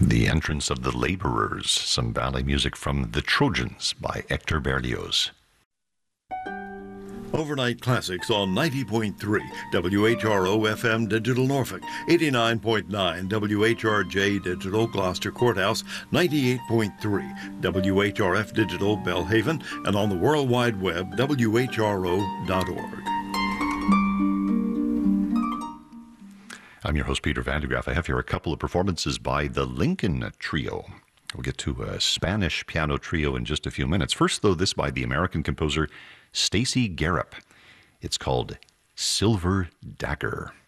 The Entrance of the Laborers, some ballet music from The Trojans by Hector Berlioz. Overnight Classics on 90.3 WHRO FM Digital Norfolk, 89.9 WHRJ Digital Gloucester Courthouse, 98.3 WHRF Digital Belhaven, and on the World Wide Web, WHRO.org. I'm your host, Peter Vandegraff. I have here a couple of performances by the Lincoln Trio. We'll get to a Spanish piano trio in just a few minutes. First, though, this by the American composer Stacy Garrop. It's called Silver Dagger.